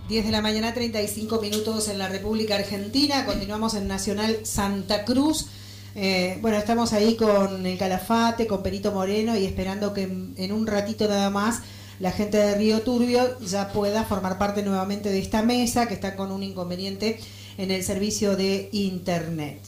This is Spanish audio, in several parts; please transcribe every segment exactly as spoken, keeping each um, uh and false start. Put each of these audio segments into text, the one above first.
diez de la mañana, treinta y cinco minutos en la República Argentina. Continuamos en Nacional Santa Cruz. Eh, bueno, estamos ahí con el Calafate, con Perito Moreno y esperando que en, en un ratito nada más la gente de Río Turbio ya pueda formar parte nuevamente de esta mesa, que está con un inconveniente en el servicio de internet.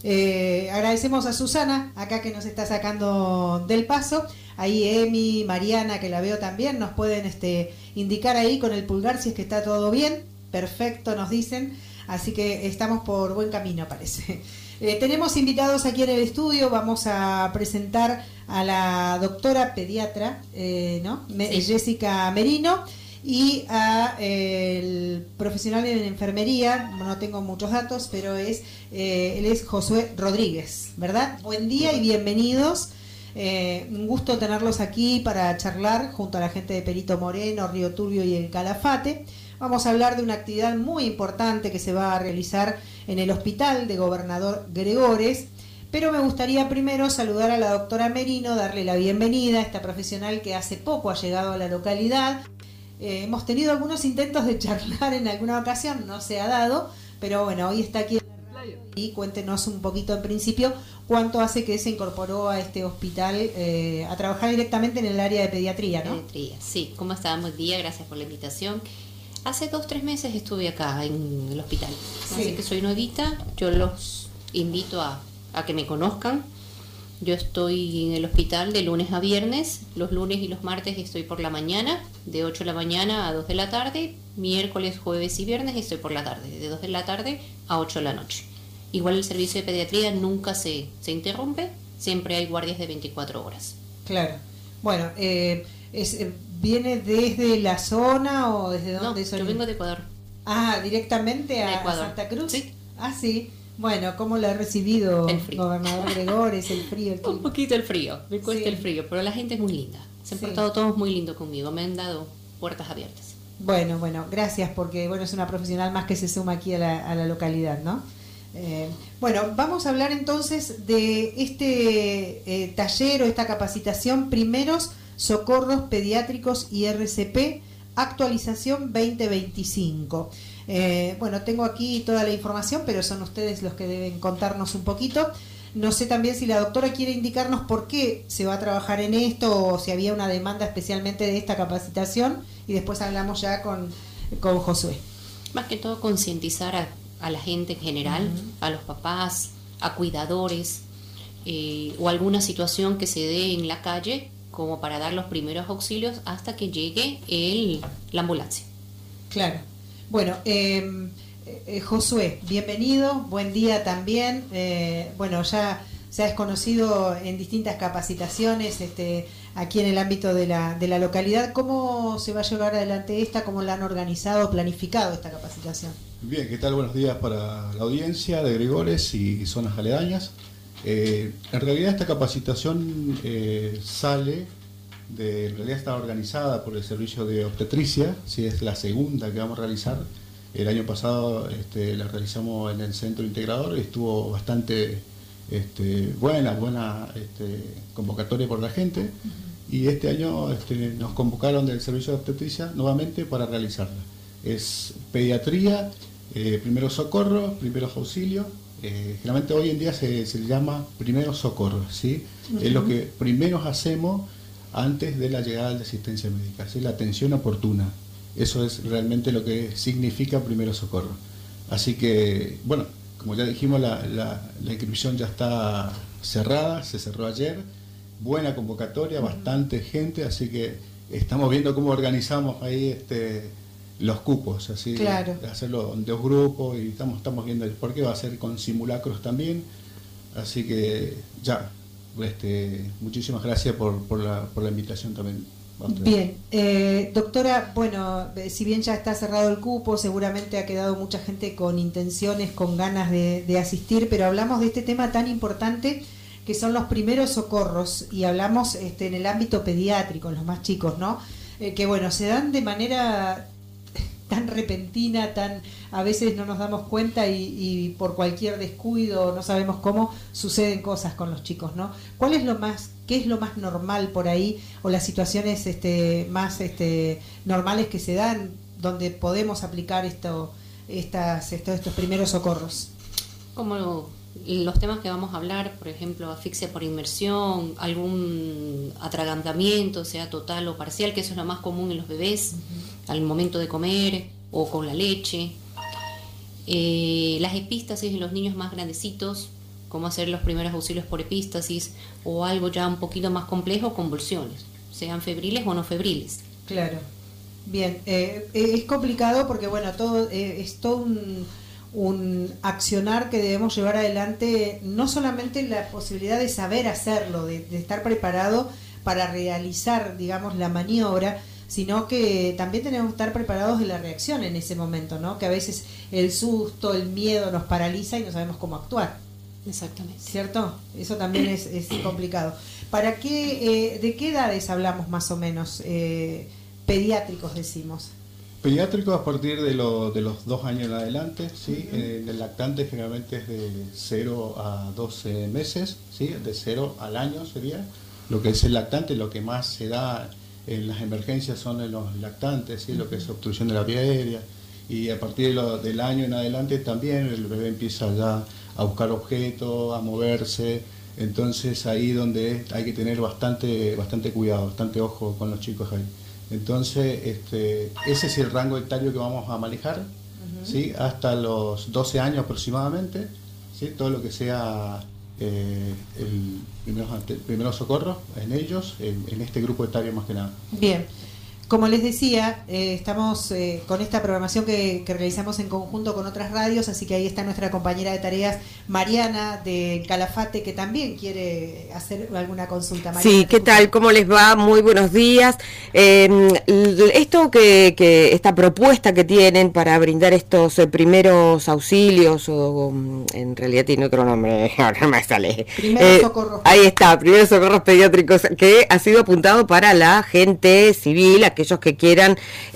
Eh, agradecemos a Susana, acá que nos está sacando del paso. Ahí Emi, Mariana, que la veo también, nos pueden este, indicar ahí con el pulgar si es que está todo bien. Perfecto, nos dicen. Así que estamos por buen camino, parece. Eh, tenemos invitados aquí en el estudio. Vamos a presentar a la doctora pediatra, eh, ¿no? Sí. Jessica Merino, y a eh, el profesional en enfermería. No tengo muchos datos, pero es eh, él es Josué Rodríguez, ¿verdad? Buen día y bienvenidos. Eh, un gusto tenerlos aquí para charlar junto a la gente de Perito Moreno, Río Turbio y el Calafate. Vamos a hablar de una actividad muy importante que se va a realizar en el hospital de Gobernador Gregores, pero me gustaría primero saludar a la doctora Merino, darle la bienvenida a esta profesional que hace poco ha llegado a la localidad. Eh, hemos tenido algunos intentos de charlar en alguna ocasión, no se ha dado, pero bueno, hoy está aquí en la radio y cuéntenos un poquito en principio cuánto hace que se incorporó a este hospital eh, a trabajar directamente en el área de pediatría, ¿no? Pediatría, sí. ¿Cómo están? Buen día, gracias por la invitación. Hace dos, tres meses estuve acá en el hospital, sí. Así que soy nuevita. Yo los invito a, a que me conozcan. Yo estoy en el hospital de lunes a viernes. Los lunes y los martes estoy por la mañana, de ocho de la mañana a dos de la tarde. Miércoles, jueves y viernes estoy por la tarde, de dos de la tarde a ocho de la noche. Igual el servicio de pediatría nunca se, se interrumpe, siempre hay guardias de veinticuatro horas. Claro. Bueno, eh, es... Eh, ¿viene desde la zona o desde dónde? No, yo vengo de Ecuador. Ah, directamente a, a Santa Cruz. Sí. Ah, sí. Bueno, ¿cómo lo ha recibido el Gobernador Gregores? El frío, el Un poquito el frío, me cuesta sí. el frío, pero la gente es muy linda. Se han sí. portado todos muy lindo conmigo, me han dado puertas abiertas. Bueno, bueno, gracias porque bueno es una profesional más que se suma aquí a la, a la localidad, ¿no? Eh, bueno, vamos a hablar entonces de este eh, taller o esta capacitación, primeros socorros pediátricos y R C P, actualización veinte veinticinco. Eh, bueno, tengo aquí toda la información, pero son ustedes los que deben contarnos un poquito. No sé también si la doctora quiere indicarnos por qué se va a trabajar en esto o si había una demanda especialmente de esta capacitación y después hablamos ya con, con Josué. Más que todo concientizar a, a la gente en general, uh-huh. a los papás, a cuidadores eh, o alguna situación que se dé en la calle como para dar los primeros auxilios hasta que llegue el, la ambulancia. Claro. Bueno, eh, eh, Josué, bienvenido, buen día también. Eh, bueno, ya se has conocido en distintas capacitaciones este, aquí en el ámbito de la, de la localidad. ¿Cómo se va a llevar adelante esta? ¿Cómo la han organizado, planificado esta capacitación? Bien, ¿qué tal? Buenos días para la audiencia de Gregores y zonas aledañas. Eh, en realidad esta capacitación eh, sale de, en realidad está organizada por el servicio de obstetricia, ¿sí? Es la segunda que vamos a realizar. El año pasado este, la realizamos en el centro integrador y estuvo bastante este, buena, buena este, convocatoria por la gente. Uh-huh. Y este año este, nos convocaron del servicio de obstetricia nuevamente para realizarla. Es pediatría, eh, primeros socorros, primeros auxilios. Eh, generalmente hoy en día se, se llama primeros socorros, ¿sí? Uh-huh. Es lo que primero hacemos antes de la llegada de la asistencia médica, ¿sí? La atención oportuna. Eso es realmente lo que significa primeros socorros. Así que, bueno, como ya dijimos, la, la, la inscripción ya está cerrada, se cerró ayer. Buena convocatoria, uh-huh. bastante gente, así que estamos viendo cómo organizamos ahí este los cupos, así claro. de hacerlo en dos grupos y estamos, estamos viendo el por qué va a ser con simulacros también, así que ya, este, muchísimas gracias por, por, la, por la invitación también. Bien, eh, doctora, bueno, si bien ya está cerrado el cupo, seguramente ha quedado mucha gente con intenciones, con ganas de, de asistir, pero hablamos de este tema tan importante que son los primeros socorros y hablamos este, en el ámbito pediátrico, en los más chicos, ¿no? Eh, que bueno, se dan de manera tan repentina, tan a veces no nos damos cuenta y, y por cualquier descuido, no sabemos cómo, suceden cosas con los chicos, ¿no? ¿Cuál es lo más, qué es lo más normal por ahí o las situaciones este, más este, normales que se dan donde podemos aplicar esto, estas, esto, estos primeros socorros? Como lo, los temas que vamos a hablar, por ejemplo, asfixia por inmersión, algún atragantamiento, sea total o parcial, que eso es lo más común en los bebés, uh-huh. al momento de comer o con la leche. Eh, las epístasis en los niños más grandecitos, cómo hacer los primeros auxilios por epístasis, o algo ya un poquito más complejo, convulsiones, sean febriles o no febriles. Claro. Bien, eh, es complicado porque bueno, todo eh, es todo un, un accionar que debemos llevar adelante, no solamente la posibilidad de saber hacerlo, de, de estar preparado para realizar, digamos, la maniobra, sino que también tenemos que estar preparados de la reacción en ese momento, ¿no? Que a veces el susto, el miedo nos paraliza y no sabemos cómo actuar. Exactamente. ¿Cierto? Eso también es, es complicado. ¿Para qué, eh, de qué edades hablamos más o menos? Eh, pediátricos decimos. Pediátricos a partir de, lo, de los dos años en adelante, ¿sí? Uh-huh. eh, el lactante generalmente es de cero a doce meses, ¿sí? De cero al año sería lo que es el lactante. Lo que más se da en las emergencias son en los lactantes, ¿sí? Uh-huh. Lo que es obstrucción de la vía aérea, y a partir de lo, del año en adelante también el bebé empieza ya a buscar objetos, a moverse. Entonces ahí donde hay que tener bastante bastante cuidado, bastante ojo con los chicos ahí. Entonces este, ese es el rango etario que vamos a manejar, uh-huh. ¿sí? Hasta los doce años aproximadamente, ¿sí? Todo lo que sea eh, el primeros, primeros socorros en ellos, en, en este grupo etario más que nada. Bien. Como les decía, eh, estamos eh, con esta programación que, que realizamos en conjunto con otras radios, así que ahí está nuestra compañera de tareas, Mariana, de Calafate, que también quiere hacer alguna consulta. Mariana, sí, ¿qué tal? ¿Cómo les va? Muy buenos días. Eh, esto que, que esta propuesta que tienen para brindar estos eh, primeros auxilios, o en realidad tiene otro nombre, ahora me sale. Primeros eh, socorros. Ahí está, primeros socorros pediátricos, que ha sido apuntado para la gente civil, aquellos que quieran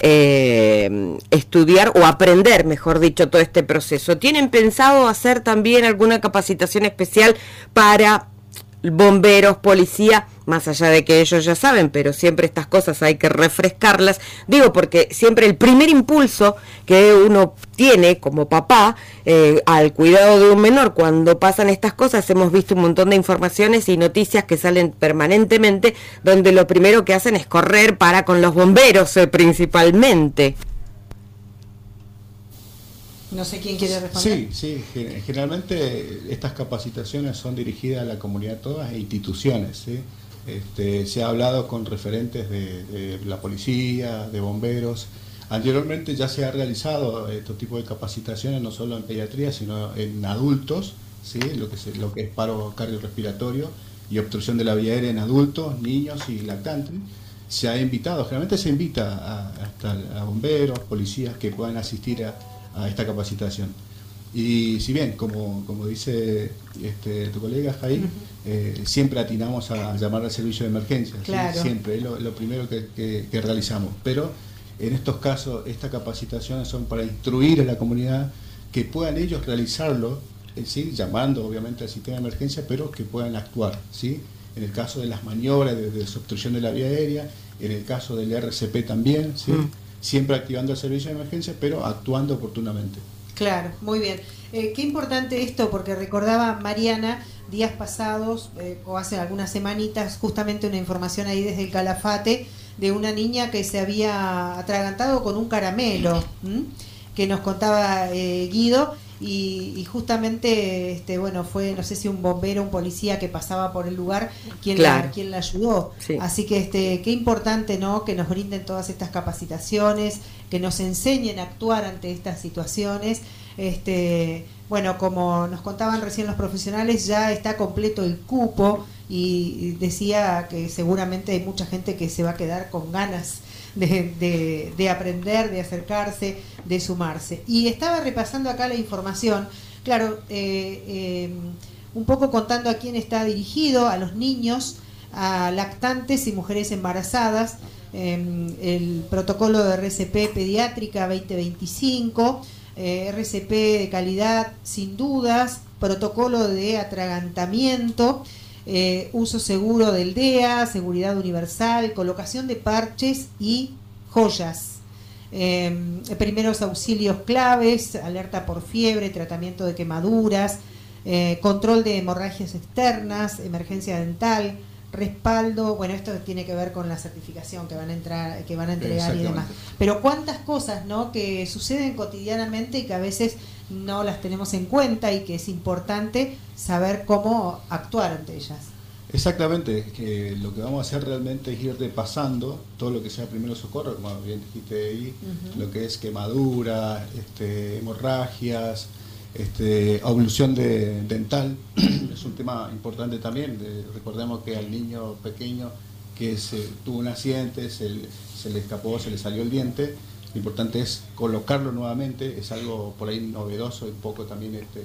eh, estudiar o aprender, mejor dicho, todo este proceso. ¿Tienen pensado hacer también alguna capacitación especial para bomberos, policía, más allá de que ellos ya saben, pero siempre estas cosas hay que refrescarlas? Digo, porque siempre el primer impulso que uno tiene como papá eh, al cuidado de un menor cuando pasan estas cosas, hemos visto un montón de informaciones y noticias que salen permanentemente, donde lo primero que hacen es correr para con los bomberos eh, principalmente. No sé quién quiere responder. Sí, sí, generalmente estas capacitaciones son dirigidas a la comunidad todas e instituciones, ¿sí? Este, se ha hablado con referentes de, de la policía, de bomberos. Anteriormente ya se ha realizado estos tipos de capacitaciones, no solo en pediatría, sino en adultos, ¿sí? Lo que, se, lo que es paro cardiorrespiratorio y obstrucción de la vía aérea en adultos, niños y lactantes. Se ha invitado, generalmente se invita a, hasta a bomberos, policías que puedan asistir a a esta capacitación. Y si bien, como, como dice este, tu colega Jair, uh-huh. eh, siempre atinamos a llamar al servicio de emergencia, claro. ¿sí? Siempre, es lo, lo primero que, que, que realizamos. Pero en estos casos, estas capacitaciones son para instruir a la comunidad que puedan ellos realizarlo, ¿sí? Llamando obviamente al sistema de emergencia, pero que puedan actuar, ¿sí? En el caso de las maniobras de, de desobstrucción de la vía aérea, en el caso del R C P también, ¿sí? Uh-huh. Siempre activando el servicio de emergencia, pero actuando oportunamente. Claro, muy bien. Eh, qué importante esto, porque recordaba Mariana días pasados, eh, o hace algunas semanitas, justamente una información ahí desde el Calafate, de una niña que se había atragantado con un caramelo, ¿m? que nos contaba eh, Guido, y, y justamente, este, bueno, fue, no sé si un bombero, un policía que pasaba por el lugar, quien, claro. la, quien la ayudó. Sí. Así que este, qué importante, ¿no?, que nos brinden todas estas capacitaciones, que nos enseñen a actuar ante estas situaciones. Este, bueno, como nos contaban recién los profesionales, ya está completo el cupo, y decía que seguramente hay mucha gente que se va a quedar con ganas de, de, de aprender, de acercarse, de sumarse. Y estaba repasando acá la información, claro, eh, eh, un poco contando a quién está dirigido: a los niños, a lactantes y mujeres embarazadas. Eh, el protocolo de R C P pediátrica veinte veinticinco, eh, R C P de calidad sin dudas, protocolo de atragantamiento, Eh, uso seguro del D E A, seguridad universal, colocación de parches y joyas. eh, primeros auxilios claves, alerta por fiebre, tratamiento de quemaduras, eh, control de hemorragias externas, emergencia dental, respaldo, bueno, esto tiene que ver con la certificación que van a entrar, que van a entregar y demás. Pero cuántas cosas, ¿no?, que suceden cotidianamente y que a veces no las tenemos en cuenta y que es importante saber cómo actuar ante ellas. Exactamente, que lo que vamos a hacer realmente es ir repasando todo lo que sea primero socorro, como bien dijiste ahí, uh-huh. lo que es quemadura, este, hemorragias, este, ablución de, dental, es un tema importante también. De, recordemos que al niño pequeño que se, tuvo un accidente, se, se le escapó, se le salió el diente, lo importante es colocarlo nuevamente, es algo por ahí novedoso y un poco también este,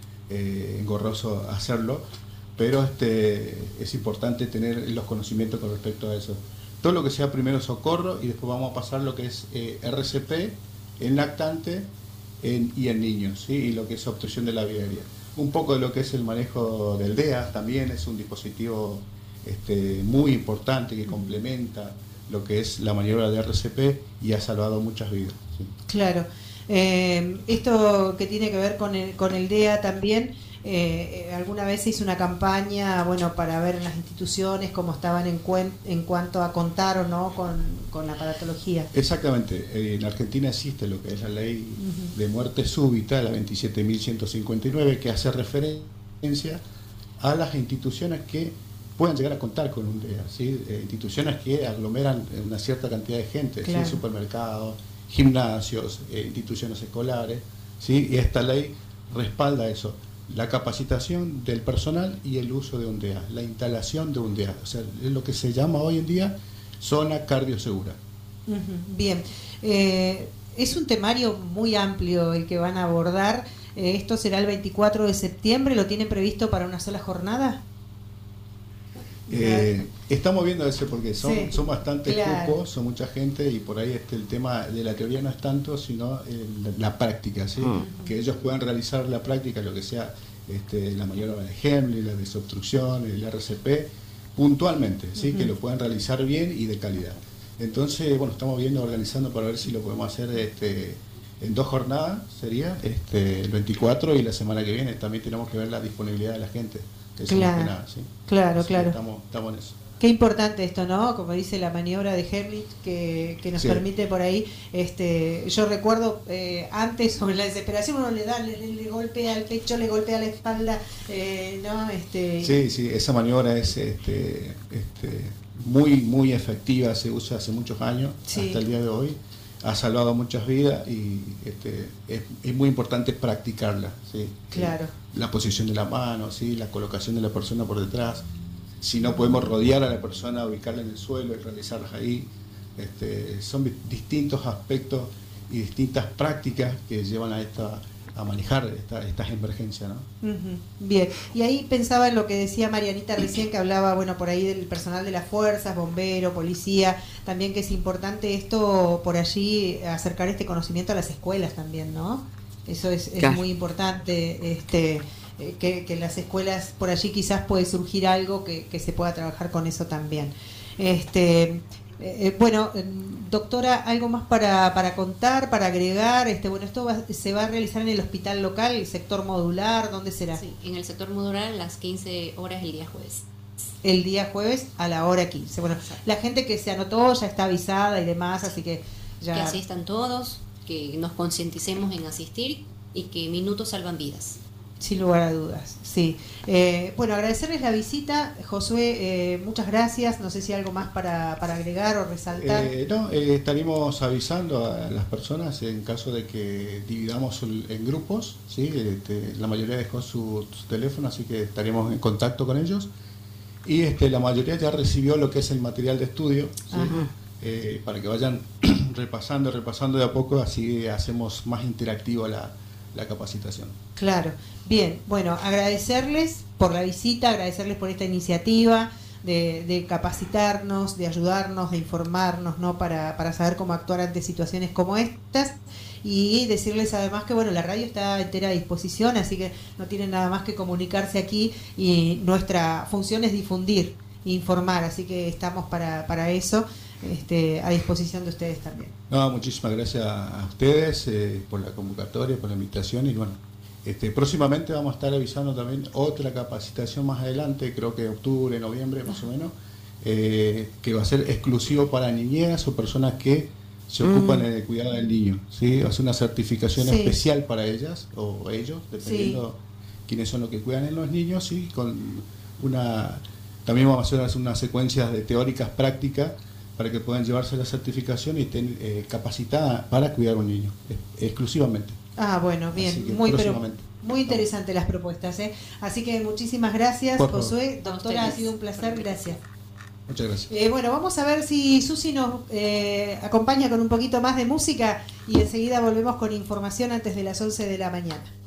eh, engorroso hacerlo. Pero este, es importante tener los conocimientos con respecto a eso. Todo lo que sea primero socorro y después vamos a pasar lo que es eh, R C P en lactante en, y en niños, ¿sí? Y lo que es obstrucción de la vía aérea. Un poco de lo que es el manejo del D E A también es un dispositivo este, muy importante que complementa lo que es la maniobra de R C P y ha salvado muchas vidas, ¿sí? Claro. Eh, esto que tiene que ver con el, con el D E A también. Eh, alguna vez se hizo una campaña, bueno, para ver en las instituciones cómo estaban en, cuen en cuanto a contar o no con, con la aparatología. Exactamente, en Argentina existe lo que es la ley uh-huh. de muerte súbita, la veintisiete mil ciento cincuenta y nueve, que hace referencia a las instituciones que puedan llegar a contar con un D E A, ¿sí? Eh, instituciones que aglomeran una cierta cantidad de gente, claro. ¿sí? Supermercados, gimnasios, eh, instituciones escolares, ¿sí? Y esta ley respalda eso. La capacitación del personal y el uso de un D E A, la instalación de un D E A, o sea, es lo que se llama hoy en día zona cardiosegura. Uh-huh. Bien, eh, es un temario muy amplio el que van a abordar. Eh, esto será el veinticuatro de septiembre, ¿lo tienen previsto para una sola jornada? Eh, estamos viendo eso porque son, sí, son bastantes claro. cupos, son mucha gente y por ahí este, el tema de la teoría no es tanto, sino eh, la, la práctica, ¿sí? Uh-huh. Que ellos puedan realizar la práctica, lo que sea este, la maniobra de Hemley, la desobstrucción, el R C P, puntualmente, ¿sí? Uh-huh. Que lo puedan realizar bien y de calidad. Entonces, bueno, estamos viendo, organizando para ver si lo podemos hacer este, en dos jornadas, sería este, el veinticuatro y la semana que viene. También tenemos que ver la disponibilidad de la gente. Eso claro, nada, ¿sí? claro, Así claro. Estamos, estamos en eso. Qué importante esto, ¿no? Como dice la maniobra de Hemley, que, que nos sí. permite por ahí, este, yo recuerdo eh, antes, o en la desesperación, uno le da, le, le golpea al pecho, le golpea la espalda, eh, ¿no? Este... Sí, sí, esa maniobra es este, este, muy, muy efectiva, se usa hace muchos años, sí. hasta el día de hoy. Ha salvado muchas vidas y este, es, es muy importante practicarla, ¿sí? Claro. La posición de la mano, ¿sí? La colocación de la persona por detrás. Si no podemos rodear a la persona, ubicarla en el suelo y realizarlas ahí. Este, son distintos aspectos y distintas prácticas que llevan a esta a manejar esta, estas emergencias, ¿no? Uh-huh. Bien, y ahí pensaba en lo que decía Marianita recién, que hablaba, bueno, por ahí del personal de las fuerzas, bombero, policía, también que es importante esto por allí, acercar este conocimiento a las escuelas también, ¿no? Eso es, es claro. muy importante, este que, que en las escuelas por allí quizás puede surgir algo que, que se pueda trabajar con eso también. Este Eh, bueno, doctora, ¿algo más para, para contar, para agregar? Este, bueno, esto va, se va a realizar en el hospital local, el sector modular, ¿dónde será? Sí, en el sector modular a las quince horas el día jueves. El día jueves a la hora quince. Bueno, la gente que se anotó ya está avisada y demás, así que ya... Que asistan todos, que nos concienticemos en asistir y que minutos salvan vidas. Sin lugar a dudas, sí. Eh, bueno, agradecerles la visita, Josué, eh, muchas gracias. No sé si hay algo más para, para agregar o resaltar. Eh, no, eh, estaremos avisando a las personas en caso de que dividamos en grupos, ¿sí? Este, la mayoría dejó su, su teléfono, así que estaremos en contacto con ellos. Y este, la mayoría ya recibió lo que es el material de estudio, ¿sí? eh, para que vayan repasando, repasando de a poco, así hacemos más interactivo la, la capacitación. Claro. Bien, bueno, agradecerles por la visita, agradecerles por esta iniciativa de, de capacitarnos, de ayudarnos, de informarnos, ¿no? Para, para saber cómo actuar ante situaciones como estas, y decirles además que bueno, la radio está a entera disposición, así que no tienen nada más que comunicarse aquí y nuestra función es difundir, informar, así que estamos para, para eso. este, a disposición de ustedes también. No, muchísimas gracias a ustedes eh, por la convocatoria, por la invitación y bueno, este, próximamente vamos a estar avisando también otra capacitación más adelante, creo que octubre, noviembre más o menos, eh, que va a ser exclusivo para niñeras o personas que se ocupan en el cuidado del niño, ¿sí? Va a ser una certificación sí. especial para ellas o ellos, dependiendo sí. quiénes son los que cuidan en los niños, y con una también vamos a hacer unas secuencias de teóricas prácticas para que puedan llevarse la certificación y estén eh, capacitadas para cuidar a un niño, eh, exclusivamente. Ah, bueno, bien, muy pero muy interesantes las propuestas, ¿eh? Así que muchísimas gracias, por Josué. Doctora, ha sido un placer, gracias. Muchas gracias. Eh, bueno, vamos a ver si Susi nos eh, acompaña con un poquito más de música y enseguida volvemos con información antes de las once de la mañana.